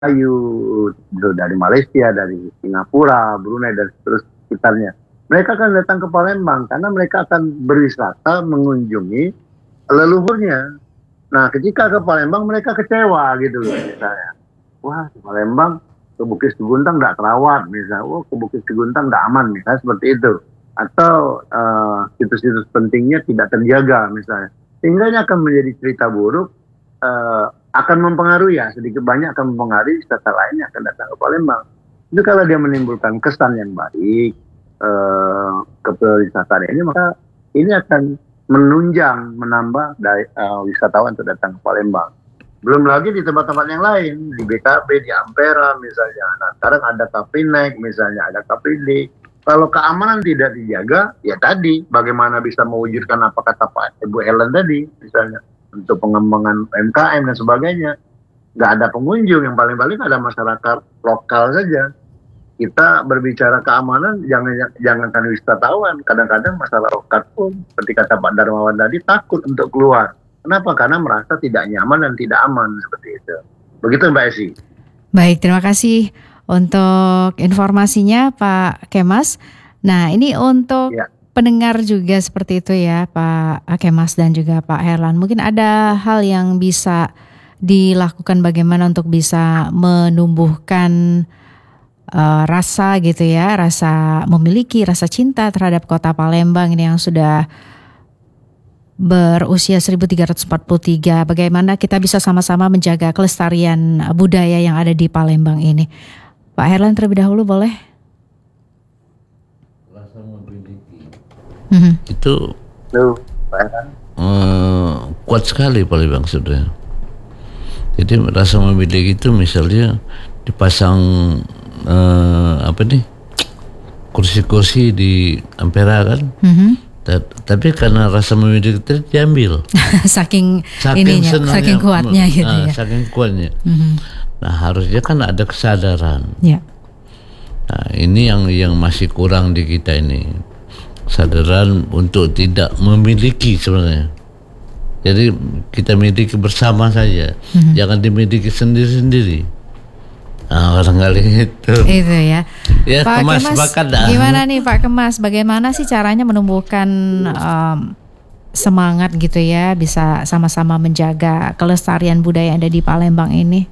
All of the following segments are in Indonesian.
Ayu, dari Malaysia, dari Singapura, Brunei, dan terus sekitarnya. Mereka akan datang ke Palembang karena mereka akan berwisata mengunjungi leluhurnya. Nah, ketika ke Palembang mereka kecewa gitu loh misalnya. Wah, ke Palembang ke Bukit Seguntang nggak terawat misalnya. Wah, ke Bukit Seguntang nggak aman misalnya seperti itu. Atau situs-situs pentingnya tidak terjaga misalnya. Sehingga ini akan menjadi cerita buruk, akan mempengaruhi ya, sedikit banyak akan mempengaruhi wisata lainnya akan datang ke Palembang. Itu kalau dia menimbulkan kesan yang baik ke pariwisata ini, maka ini akan menunjang, menambah wisatawan untuk datang ke Palembang. Belum lagi di tempat-tempat yang lain, di BKB, di Ampera misalnya. Nah, sekarang ada Kaprinek misalnya, ada Kapridi. Kalau keamanan tidak dijaga, ya tadi, bagaimana bisa mewujudkan apa kata Pak Ibu Ellen tadi, misalnya, untuk pengembangan UMKM dan sebagainya. Nggak ada pengunjung, yang paling-paling ada masyarakat lokal saja. Kita berbicara keamanan, jangankan wisatawan, kadang-kadang masyarakat pun, seperti kata Pak Darmawan tadi, takut untuk keluar. Kenapa? Karena merasa tidak nyaman dan tidak aman, seperti itu. Begitu Mbak Esi. Baik, terima kasih untuk informasinya Pak Kemas. Nah, ini untuk pendengar juga seperti itu ya Pak Kemas dan juga Pak Herlan. Mungkin ada hal yang bisa dilakukan bagaimana untuk bisa menumbuhkan rasa gitu ya, rasa memiliki rasa cinta terhadap kota Palembang ini yang sudah berusia 1343. Bagaimana kita bisa sama-sama menjaga kelestarian budaya yang ada di Palembang ini. Pak Herlan terlebih dahulu boleh? Rasa memiliki itu kuat sekali Palembang sudah. Jadi rasa memiliki itu misalnya dipasang kursi-kursi di Ampera kan. Tapi karena rasa memiliki itu diambil. saking senangnya, saking kuatnya gitu ya. Saking kuatnya. Nah, harusnya kan ada kesadaran. Ya. Nah, ini yang masih kurang di kita ini. Kesadaran untuk tidak memiliki sebenarnya. Jadi kita miliki bersama saja. Jangan dimiliki sendiri-sendiri. Nah, barangkali itu. Itu ya. Ya, Pak Kemas, gimana nih Pak Kemas? Bagaimana sih caranya menumbuhkan semangat gitu ya, bisa sama-sama menjaga kelestarian budaya yang ada di Palembang ini?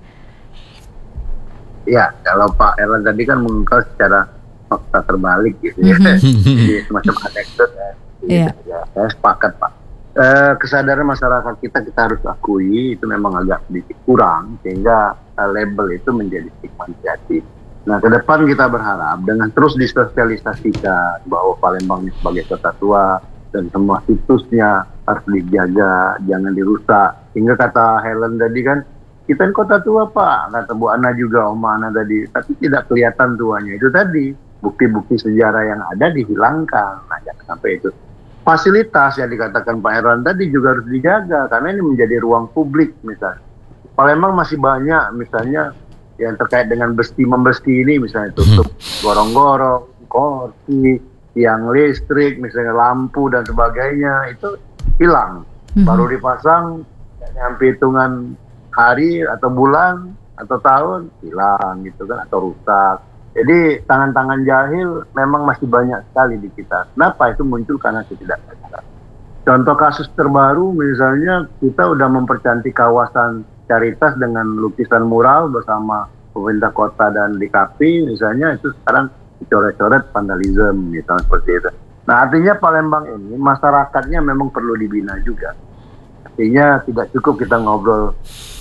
Ya, kalau Pak Erlan tadi kan mengungkap secara fakta terbalik gitu ya. Jadi semacam anekdot ya. Ya, saya sepakat Pak. Kesadaran masyarakat kita harus akui itu memang agak sedikit kurang, sehingga label itu menjadi stigma negatif. Nah, ke depan kita berharap dengan terus disosialisasikan bahwa Palembang ini sebagai kota tua dan semua situsnya harus dijaga, jangan dirusak. Hingga kata Helen tadi kan, kita ini kota tua Pak, kata Bu Ana juga, Oma Ana tadi, tapi tidak kelihatan tuanya. Itu tadi, bukti-bukti sejarah yang ada dihilangkan. Nah, jangan sampai itu. Fasilitas yang dikatakan Pak Erwan tadi juga harus dijaga, karena ini menjadi ruang publik misalnya. Palembang masih banyak misalnya yang terkait dengan membesti ini misalnya, tutup gorong-gorong, kursi, tiang listrik, misalnya lampu dan sebagainya, itu hilang. Baru dipasang sampai hitungan hari atau bulan atau tahun hilang gitu kan, atau rusak. Jadi tangan-tangan jahil memang masih banyak sekali di kita. Kenapa itu muncul? Karena ketidaksadaran. Contoh kasus terbaru misalnya, kita udah mempercantik kawasan Caritas dengan lukisan mural bersama pemerintah kota dan DKP misalnya, itu sekarang dicoret-coret vandalisme misalnya seperti itu. Nah, artinya Palembang ini masyarakatnya memang perlu dibina juga. Artinya tidak cukup kita ngobrol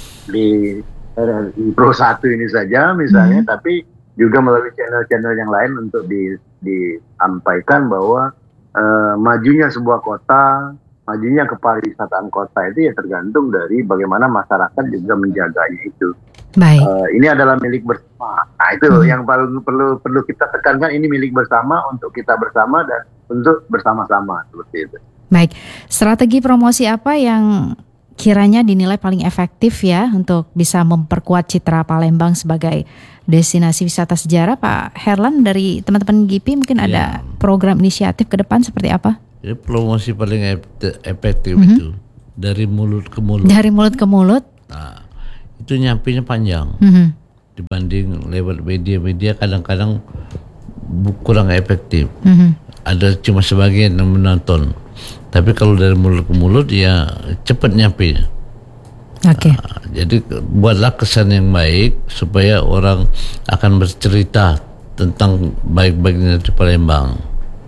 di Pro 1 ini saja misalnya, tapi juga melalui channel-channel yang lain untuk disampaikan bahwa majunya sebuah kota, majunya kepariwisataan kota itu ya tergantung dari bagaimana masyarakat juga menjaganya itu. Baik. Ini adalah milik bersama. Nah, itu yang paling perlu kita tekankan, ini milik bersama untuk kita bersama dan untuk bersama-sama seperti itu. Baik. Strategi promosi apa yang kiranya dinilai paling efektif ya untuk bisa memperkuat citra Palembang sebagai destinasi wisata sejarah? Pak Herlan, dari teman-teman GIPI mungkin ada program inisiatif ke depan seperti apa? Jadi promosi paling efektif itu dari mulut ke mulut. Dari mulut ke mulut? Nah, itu nyampainya panjang. dibanding lewat media-media kadang-kadang kurang efektif. Ada cuma sebagian yang menonton. Tapi kalau dari mulut ke mulut ya cepat nyampe. Oke. Jadi buatlah kesan yang baik supaya orang akan bercerita tentang baik-baiknya di Palembang.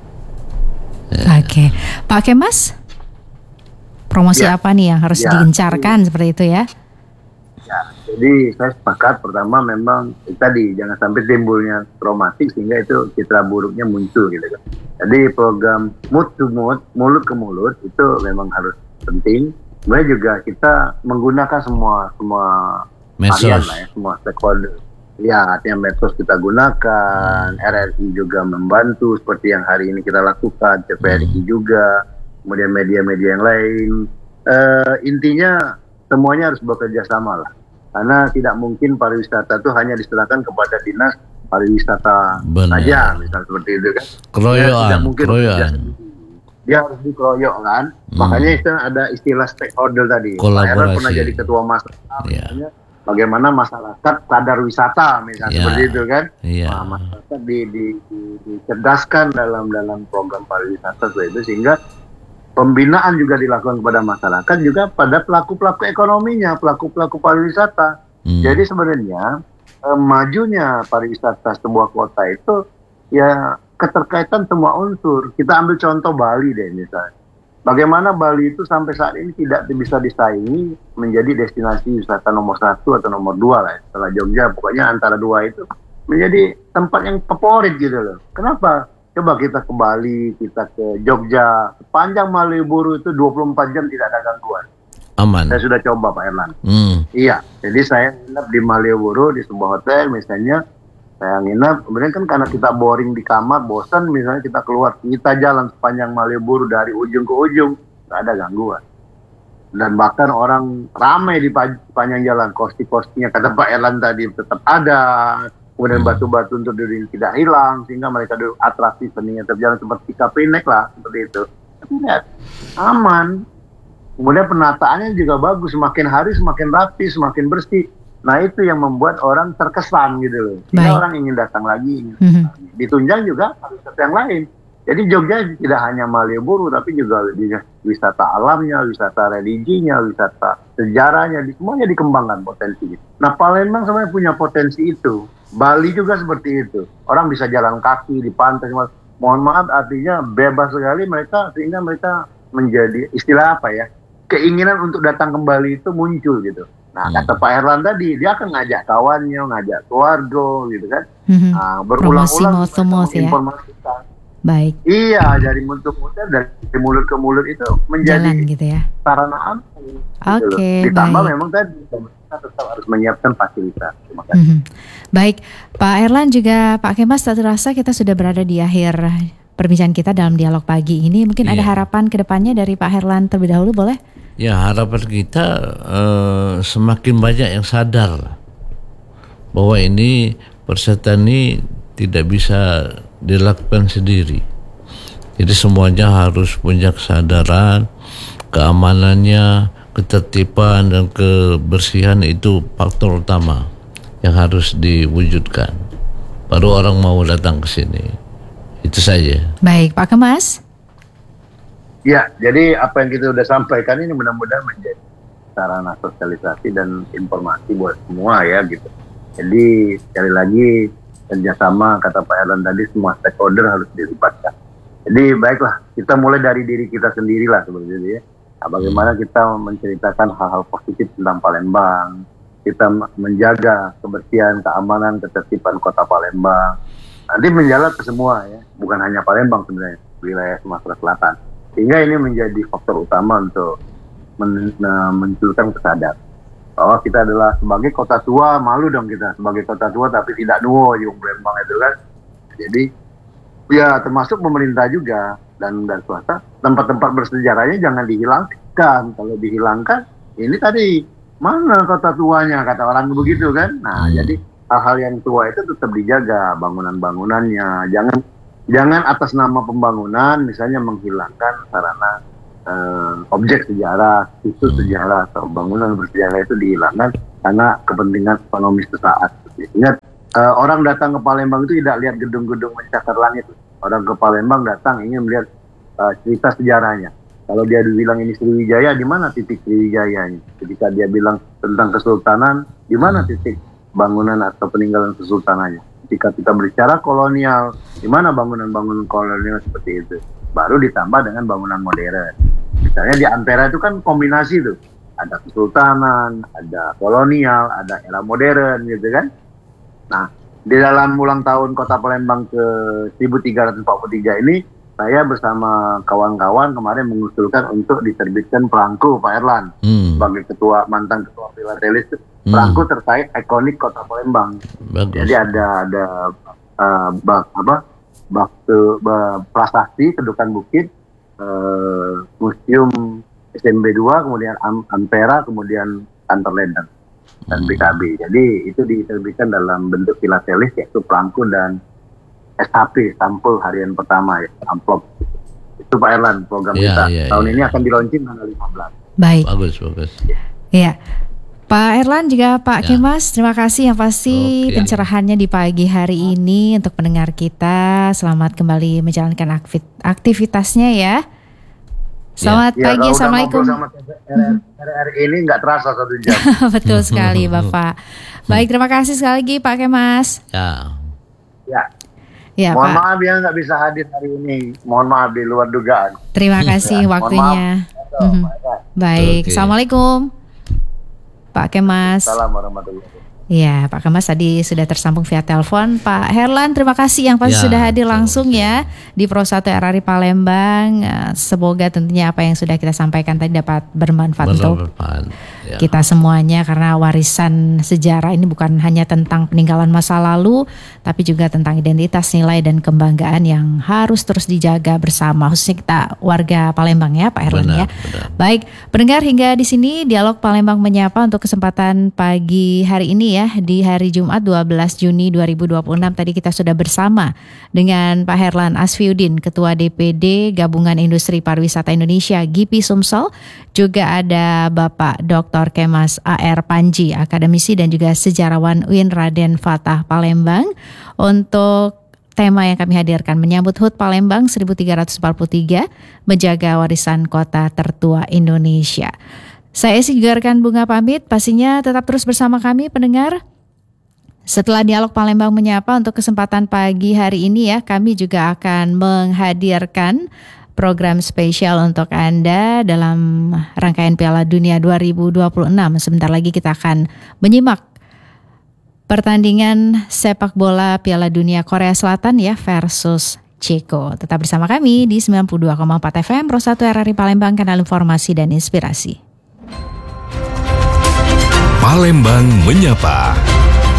Oke. Pak Kemas, promosi apa nih yang harus digencarkan seperti itu ya? Ya, jadi saya sepakat pertama memang tadi jangan sampai timbulnya traumatik sehingga itu citra buruknya muncul gitu kan. Jadi program mood to mood, mulut ke mulut itu memang harus penting. Kemudian juga kita menggunakan semua varian lah ya, semua stakeholder. Ya, artinya medsos kita gunakan, RRI juga membantu seperti yang hari ini kita lakukan, TVRI juga, kemudian media-media yang lain. Intinya semuanya harus bekerja sama lah. Karena tidak mungkin pariwisata itu hanya diserahkan kepada dinas pariwisata saja, misal seperti itu kan. Keroyokan. Dia harus dikeroyok kan. Makanya itu ada istilah stakeholder tadi. Pak Heran pernah jadi ketua masyarakat. Bagaimana masyarakat sadar wisata, misalnya seperti itu kan. Nah, masyarakat dicerdaskan dalam program pariwisata itu sehingga pembinaan juga dilakukan kepada masyarakat, juga pada pelaku-pelaku ekonominya, pelaku-pelaku pariwisata. Jadi sebenarnya majunya pariwisata sebuah kota itu ya keterkaitan semua unsur. Kita ambil contoh Bali deh misalnya. Bagaimana Bali itu sampai saat ini tidak bisa disaingi menjadi destinasi wisata nomor 1 atau nomor 2 lah ya. Setelah Jogja, pokoknya antara dua itu menjadi tempat yang favorit gitu loh. Kenapa? Coba kita ke Bali, kita ke Jogja, sepanjang Malioboro itu 24 jam tidak ada gangguan. Aman. Saya sudah coba Pak Erlan. Iya, jadi saya nginep di Malioboro di sebuah hotel misalnya, saya nginep, kemudian kan karena kita boring di kamar, bosan misalnya kita keluar, kita jalan sepanjang Malioboro dari ujung ke ujung, nggak ada gangguan. Dan bahkan orang ramai di sepanjang jalan, kosti-kostinya kata Pak Erlan tadi tetap ada. Kemudian batu-batu untuk diri tidak hilang sehingga mereka atraksi seninya terjalan seperti Kaprinek lah seperti itu. Tapi lihat aman. Kemudian penataannya juga bagus, semakin hari semakin rapi, semakin bersih. Nah itu yang membuat orang terkesan gitu loh. Sehingga orang ingin datang lagi. Ditunjang juga wisata yang lain. Jadi Jogja tidak hanya Malioboro tapi juga wisata alamnya, wisata religinya, wisata sejarahnya, semuanya dikembangkan potensinya. Nah Palembang sebenarnya punya potensi itu. Bali juga seperti itu. Orang bisa jalan kaki di pantai. Mohon maaf artinya bebas sekali mereka sehingga mereka menjadi istilah apa ya? Keinginan untuk datang kembali itu muncul gitu. Nah kata Pak Erlan tadi dia akan ngajak kawannya, ngajak keluarga gitu kan. Nah, berulang-ulang informasikan. Baik. Iya, dari mulut ke mulut, dari mulut ke mulut itu menjadi jalan gitu ya. Sarana Oke, ditambah baik. memang tadi kita tetap harus menyiapkan fasilitas. Terima kasih. Baik, Pak Erlan juga Pak Kemas, tak terasa kita sudah berada di akhir perbincangan kita dalam dialog pagi ini. Mungkin ada harapan ke depannya dari Pak Herlan terlebih dahulu, boleh? Ya, harapan kita semakin banyak yang sadar bahwa ini persetan ini tidak bisa dilakukan sendiri. Jadi semuanya harus punya kesadaran, keamanannya, ketertiban dan kebersihan itu faktor utama yang harus diwujudkan. Baru orang mau datang ke sini. Itu saja. Baik, Pak Kemas. Ya, jadi apa yang kita sudah sampaikan ini mudah-mudahan menjadi sarana sosialisasi dan informasi buat semua ya gitu. Jadi sekali lagi kerjasama kata Pak Erlan tadi semua stakeholder harus dilibatkan. Jadi baiklah kita mulai dari diri kita sendiri lah seperti itu ya. Nah, bagaimana kita menceritakan hal-hal positif tentang Palembang, kita menjaga kebersihan, keamanan, ketertiban kota Palembang. Nanti menjalar ke semua ya, bukan hanya Palembang sebenarnya, wilayah Sumatera Selatan. Sehingga ini menjadi faktor utama untuk menunjukkan kesadaran bahwa kita adalah sebagai kota tua, malu dong kita sebagai kota tua tapi tidak nuwo yung Palembang itu kan. Jadi ya termasuk pemerintah juga dan swasta, tempat-tempat bersejarahnya jangan dihilangkan. Kalau dihilangkan, ini tadi mana kota tuanya kata orang begitu kan. Nah jadi hal-hal yang tua itu tetap dijaga, bangunan-bangunannya, jangan atas nama pembangunan misalnya menghilangkan sarana objek sejarah, situs sejarah atau bangunan bersejarah itu dihilangkan karena kepentingan ekonomi sesaat. Ingat, orang datang ke Palembang itu tidak lihat gedung-gedung mencakar langit. Orang ke Palembang datang ingin melihat cerita sejarahnya. Kalau dia bilang ini Sriwijaya, di mana titik Sriwijayanya? Ketika dia bilang tentang kesultanan, di mana titik bangunan atau peninggalan kesultanannya? Ketika kita berbicara kolonial, di mana bangunan-bangunan kolonial seperti itu? Baru ditambah dengan bangunan modern. Misalnya di Ampera itu kan kombinasi tuh. Ada kesultanan, ada kolonial, ada era modern gitu kan. Nah, di dalam ulang tahun Kota Palembang ke 1343 ini, saya bersama kawan-kawan kemarin mengusulkan untuk diterbitkan perangko Pak Erlan sebagai mantan ketua Filatelis. Perangko terkait ikonik Kota Palembang. Bagus. Jadi ada prasasti Kedukan Bukit, Museum SMB 2, kemudian Ampera, kemudian kantor Ledang dan BKB. Jadi itu diterbitkan dalam bentuk filatelis, yaitu perangko dan SHP, sampul harian pertama ya, amplop. Itu Pak Erlan program kita. Tahun ini akan dilaunching tanggal 15. Baik. Bagus. Iya. Pak Erlan juga Pak Kemas, terima kasih yang pasti pencerahannya di pagi hari ini untuk pendengar kita. Selamat kembali menjalankan aktivitasnya ya. Selamat pagi, Assalamualaikum. Sama RRI ini nggak terasa 1 jam. Betul sekali Bapak. Baik, terima kasih sekali lagi Pak Kemas. Ya, mohon maaf ya nggak bisa hadir hari ini. Mohon maaf di luar dugaan. Terima kasih waktunya. Baik, Assalamualaikum Pak Kemas. Assalamualaikum warahmatullahi wabarakatuh. Ya, Pak Kemas tadi sudah tersambung via telepon. Pak Herlan, terima kasih yang pasti sudah hadir langsung ya di Pro 1 RRI Palembang. Semoga tentunya apa yang sudah kita sampaikan tadi dapat bermanfaat untuk kita semuanya, karena warisan sejarah ini bukan hanya tentang peninggalan masa lalu, tapi juga tentang identitas, nilai dan kebanggaan yang harus terus dijaga bersama, khususnya kita warga Palembang ya Pak Herlan ya. Baik, pendengar, hingga di sini dialog Palembang Menyapa untuk kesempatan pagi hari ini ya. Di hari Jumat 12 Juni 2026 tadi kita sudah bersama dengan Pak Herlan Asfiuddin, Ketua DPD Gabungan Industri Pariwisata Indonesia GIPI Sumsel. Juga ada Bapak Dr. Kemas A.R. Panji, akademisi dan juga sejarawan UIN Raden Fatah Palembang, untuk tema yang kami hadirkan menyambut HUT Palembang 1343, menjaga warisan kota tertua Indonesia. Saya Esi Garkan Bunga pamit, pastinya tetap terus bersama kami pendengar. Setelah dialog Palembang Menyapa untuk kesempatan pagi hari ini ya, kami juga akan menghadirkan program spesial untuk Anda dalam rangkaian Piala Dunia 2026. Sebentar lagi kita akan menyimak pertandingan sepak bola Piala Dunia Korea Selatan ya versus Ceko. Tetap bersama kami di 92,4 FM Pro 1 RRI Palembang, kanal informasi dan inspirasi. Palembang Menyapa.